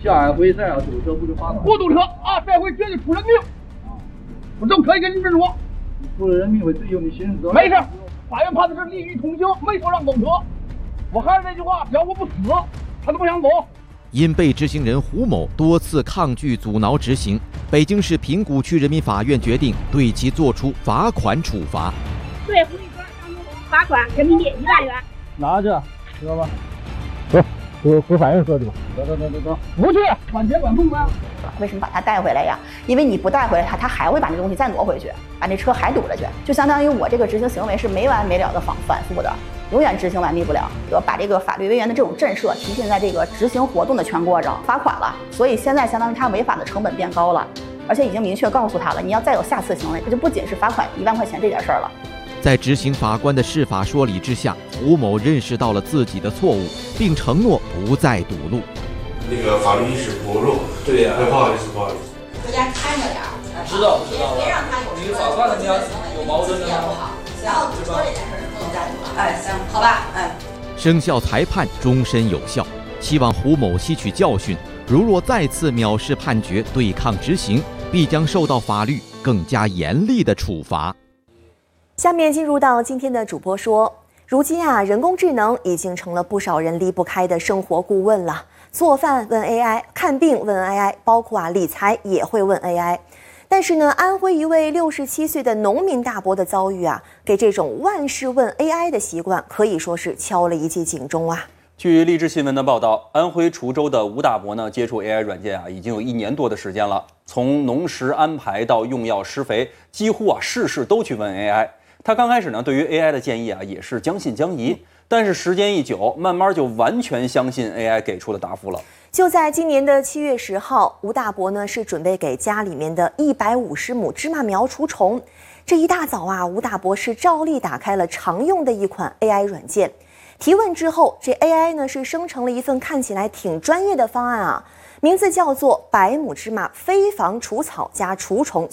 下回再要堵车不就罚款？ 不堵车啊，这回绝对出人命！我就可以跟你们说， 你出了人命会有你刑事责任。 没事，法院判的是利益同行，没说让走车。我还是那句话，只要我不死，他都不想走。 因被执行人胡某多次抗拒阻挠执行，北京市平谷区人民法院决定对其作出罚款处罚。 对胡立科当中罚款人民币1万元。 拿着，知道吧？ 走，回法院说去吧。 走， 不去，管钱管控呗。 为什么把他带回来呀？因为你不带回来他还会把这东西再挪回去，把那车还堵着去，就相当于我这个执行行为是没完没了的反复的，永远执行完毕不了。我把这个法律威严的这种震慑体现在这个执行活动的全过程，罚款了，所以现在相当于他违法的成本变高了，而且已经明确告诉他了，你要再有下次行为，这就不仅是罚款1万块钱这点事儿了。 在执行法官的释法说理之下，胡某认识到了自己的错误，并承诺不再堵路。 那个法律意识薄弱， 对呀， 不好意思。 回家看着点儿， 知道别让他有你法官人家有矛盾的不好，然后说这件事是不能再堵了。哎，行，好吧，哎。 生效裁判终身有效，希望胡某吸取教训，如若再次藐视判决对抗执行，必将受到法律更加严厉的处罚。 下面进入到今天的主播说，如今人工智能已经成了不少人离不开的生活顾问了。做饭问 AI， 看病问 AI， 包括理财也会问 AI。但是呢，安徽一位67岁的农民大伯的遭遇给这种万事问 AI 的习惯可以说是敲了一记警钟啊。 据励志新闻的报道，安徽滁州的吴大伯呢，接触 AI 软件已经有1年多的时间了。从农时安排到用药施肥，几乎事事都去问 AI。他刚开始呢，对于 AI 的建议也是将信将疑，但是时间一久，慢慢就完全相信 AI 给出的答复了。 就在今年的7月10号，吴大伯呢是准备给家里面的150亩芝麻苗除虫。这一大早吴大伯是照例打开了常用的一款 AI 软件，提问之后，这 AI 呢是生成了一份看起来挺专业的方案名字叫做100亩芝麻飞防除草加除虫